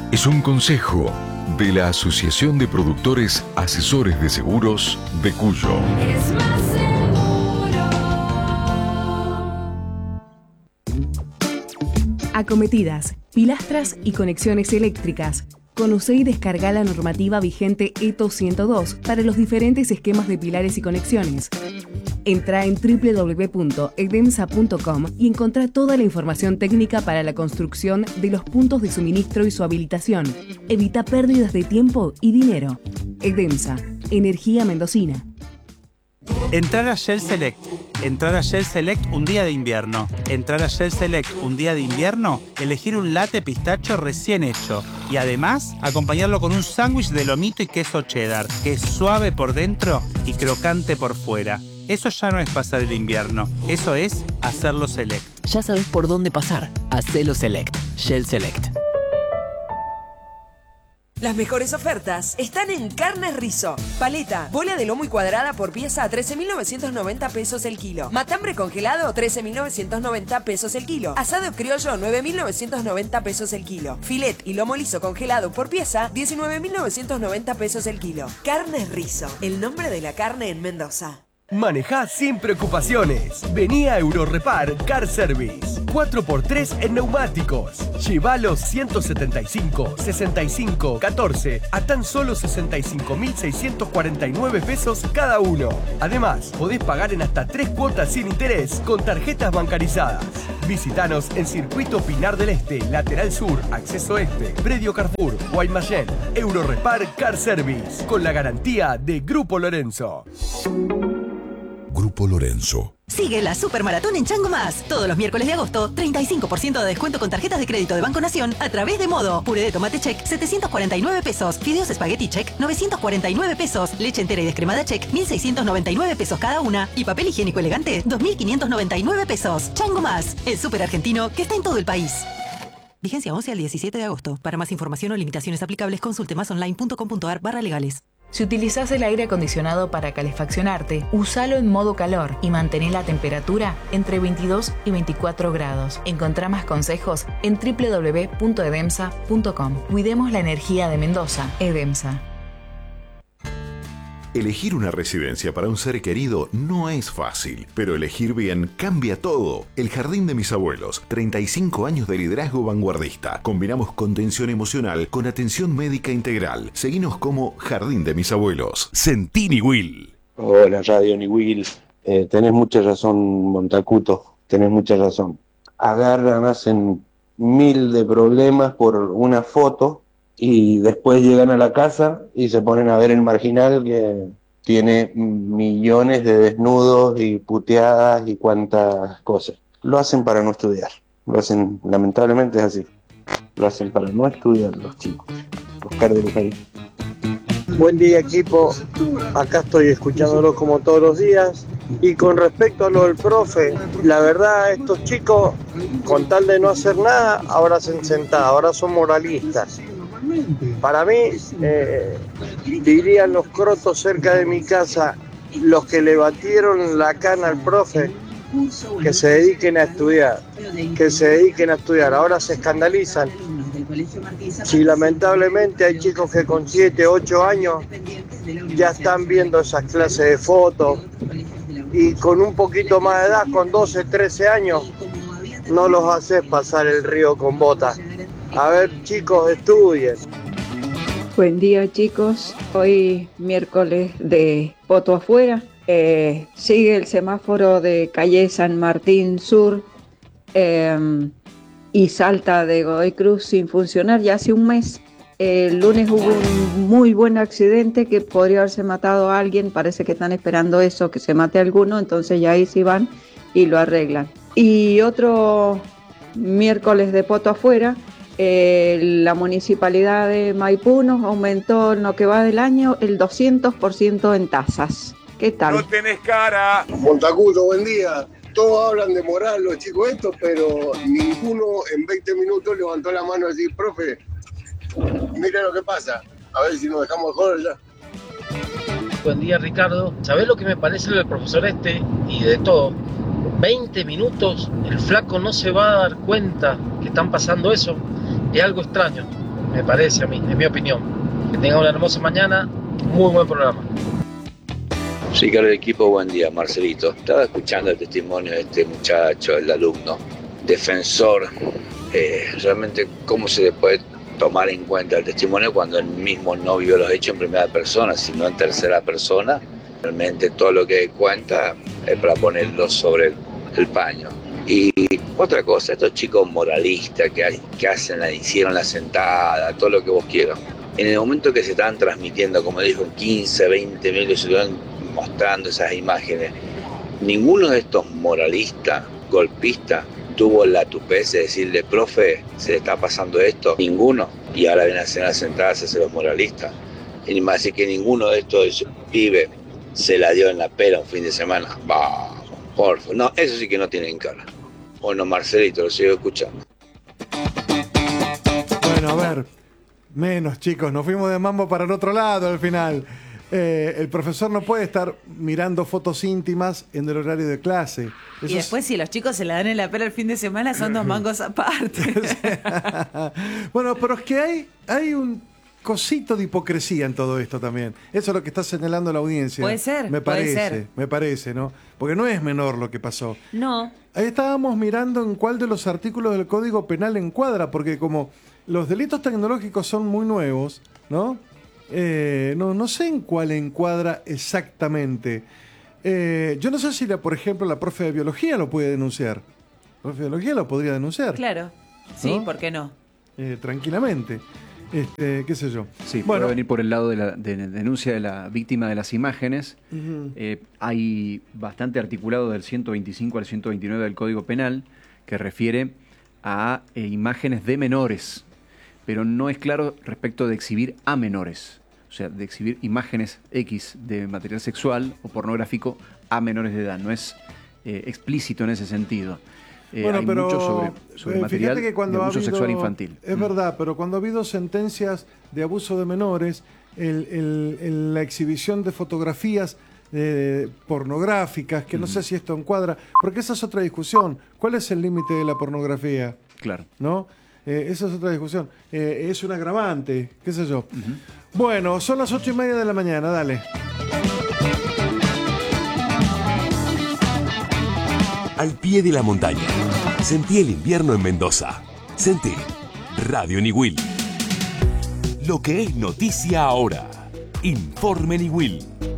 es un consejo de la Asociación de Productores Asesores de Seguros de Cuyo. Es más seguro. Acometidas, pilastras y conexiones eléctricas. Conoce y descarga la normativa vigente ETO 102 para los diferentes esquemas de pilares y conexiones. Entra en www.edemsa.com y encontrá toda la información técnica para la construcción de los puntos de suministro y su habilitación. Evita pérdidas de tiempo y dinero. Edemsa, energía mendocina. Entrar a Shell Select. Entrar a Shell Select un día de invierno. Entrar a Shell Select un día de invierno, elegir un latte pistacho recién hecho. Y además, acompañarlo con un sándwich de lomito y queso cheddar, que es suave por dentro y crocante por fuera. Eso ya no es pasar el invierno, eso es hacerlo Select. Ya sabes por dónde pasar. Hacelo Select. Shell Select. Las mejores ofertas están en Carnes Rizo. Paleta, bola de lomo y cuadrada por pieza a 13.990 pesos el kilo. Matambre congelado, 13.990 pesos el kilo. Asado criollo, 9.990 pesos el kilo. Filet y lomo liso congelado por pieza, 19.990 pesos el kilo. Carnes Rizo, el nombre de la carne en Mendoza. Manejá sin preocupaciones. Vení a Eurorepar Car Service. 4x3 en neumáticos. Lleva los 175, 65, 14 a tan solo 65.649 pesos cada uno. Además, podés pagar en hasta 3 cuotas sin interés con tarjetas bancarizadas. Visítanos en Circuito Pinar del Este, Lateral Sur, Acceso Este, Predio Carrefour, Guaymallén. Eurorepar Car Service, con la garantía de Grupo Lorenzo. Grupo Lorenzo. Sigue la Supermaratón en Chango Más. Todos los miércoles de agosto, 35% de descuento con tarjetas de crédito de Banco Nación a través de Modo. Puré de tomate check, 749 pesos. Fideos espagueti check, 949 pesos. Leche entera y descremada check, 1.699 pesos cada una. Y papel higiénico elegante, 2.599 pesos. Chango Más, el súper argentino que está en todo el país. Vigencia 11 al 17 de agosto. Para más información o limitaciones aplicables, consulte masonline.com.ar/legales. Si utilizás el aire acondicionado para calefaccionarte, úsalo en modo calor y mantén la temperatura entre 22 y 24 grados. Encontrá más consejos en www.edemsa.com. Cuidemos la energía de Mendoza. Edemsa. Elegir una residencia para un ser querido no es fácil, pero elegir bien cambia todo. El Jardín de mis abuelos, 35 años de liderazgo vanguardista. Combinamos contención emocional con atención médica integral. Seguinos como Jardín de mis abuelos. Sentini Will. Hola, Radio Niwil. Tenés mucha razón, Montacuto. Tenés mucha razón. Agarran, hacen 1000 de problemas por una foto y después llegan a la casa y se ponen a ver el marginal que tiene millones de desnudos y puteadas y cuantas cosas. Lo hacen para no estudiar. Lo hacen, lamentablemente es así. Lo hacen para no estudiar los chicos. Oscar de Luján. Buen día, equipo. Acá estoy escuchándolo como todos los días. Y con respecto a lo del profe, la verdad, estos chicos, con tal de no hacer nada, ahora hacen sentada, ahora son moralistas. Para mí, dirían los crotos cerca de mi casa, los que le batieron la cana al profe, que se dediquen a estudiar, ahora se escandalizan. Si lamentablemente hay chicos que con 7, 8 años ya están viendo esas clases de fotos y con un poquito más de edad, con 12, 13 años, no los haces pasar el río con botas. A ver, chicos, estudien. Buen día, chicos. Hoy miércoles de Poto Afuera. Sigue el semáforo de calle San Martín Sur y Salta de Godoy Cruz sin funcionar ya hace un mes. El lunes hubo un muy buen accidente que podría haberse matado a alguien. Parece que están esperando eso, que se mate alguno. Entonces ya ahí sí van y lo arreglan. Y otro miércoles de Poto Afuera. La municipalidad de Maipú nos aumentó en lo que va del año el 200% en tasas. ¿Qué tal? No tenés cara. Montacuto, buen día. Todos hablan de moral los chicos estos, pero ninguno en 20 minutos levantó la mano y decir, profe, mira lo que pasa. A ver si nos dejamos joder ya. Buen día, Ricardo. ¿Sabés lo que me parece del profesor este y de todo? 20 minutos, el flaco no se va a dar cuenta que están pasando eso. Es algo extraño. me parece a mí, es mi opinión. Que tengan una hermosa mañana, muy buen programa. Ricardo del equipo, buen día, Marcelito. Estaba escuchando el testimonio de este muchacho, el alumno, defensor. Realmente, ¿cómo se le puede tomar en cuenta el testimonio cuando él mismo no vio los hechos en primera persona, sino en tercera persona? Realmente todo lo que cuenta es para ponerlo sobre el paño. Y otra cosa, estos chicos moralistas que hicieron la sentada, todo lo que vos quieras. En el momento que se estaban transmitiendo, como dijo, en 15, 20 minutos, se iban mostrando esas imágenes, ninguno de estos moralistas, golpistas, tuvo la tupez de decirle, profe, se le está pasando esto. Ninguno. Y ahora vienen a hacer las sentadas, hacer los moralistas. Y más así que ninguno de estos pibes se la dio en la pera un fin de semana. Vamos, por favor. No, eso sí que no tienen cara. Bueno, Marcelito, lo sigo escuchando. Bueno, a ver, menos chicos, nos fuimos de mambo para el otro lado al final. El profesor no puede estar mirando fotos íntimas en el horario de clase. Y después, si los chicos se la dan en la pera el fin de semana, son 2 mangos aparte. Bueno, pero es que hay un cosito de hipocresía en todo esto también. Eso es lo que está señalando la audiencia. Puede ser, me parece, ¿no? Porque no es menor lo que pasó. No. Ahí estábamos mirando en cuál de los artículos del Código Penal encuadra, porque como los delitos tecnológicos son muy nuevos, ¿no? No sé en cuál encuadra exactamente. Yo no sé si, por ejemplo, la profe de biología lo puede denunciar. La profe de biología lo podría denunciar. Claro, sí, ¿no? ¿Por qué no? Tranquilamente. Qué sé yo. Sí, bueno, puede venir por el lado de la denuncia de la víctima de las imágenes. Uh-huh. Hay bastante articulado del 125 al 129 del Código Penal que refiere a imágenes de menores, pero no es claro respecto de exhibir a menores. O sea, de exhibir imágenes X de material sexual o pornográfico a menores de edad. No es explícito en ese sentido. Bueno, hay pero mucho sobre material que cuando de abuso ha habido, sexual infantil. Es verdad, pero cuando ha habido sentencias de abuso de menores, la exhibición de fotografías pornográficas, que no sé si esto encuadra, porque esa es otra discusión. ¿Cuál es el límite de la pornografía? Claro. ¿No? Esa es otra discusión. Es un agravante, qué sé yo. Bueno, son las 8:30 de la mañana, dale. Al pie de la montaña. Sentí el invierno en Mendoza. Sentí Radio Niwil. Lo que es noticia ahora. Informe Niwil.